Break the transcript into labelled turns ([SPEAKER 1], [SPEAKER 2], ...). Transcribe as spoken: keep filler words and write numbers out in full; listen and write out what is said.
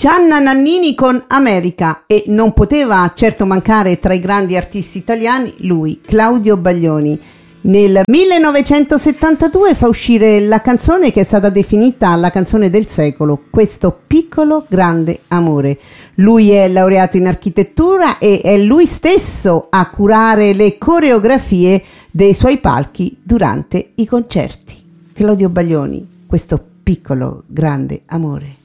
[SPEAKER 1] Gianna Nannini con America, e non poteva certo mancare tra i grandi artisti italiani lui, Claudio Baglioni. Nel millenovecentosettantadue fa uscire la canzone che è stata definita la canzone del secolo, Questo piccolo grande amore. Lui è laureato in architettura e è lui stesso a curare le coreografie dei suoi palchi durante i concerti. Claudio Baglioni, Questo piccolo grande amore.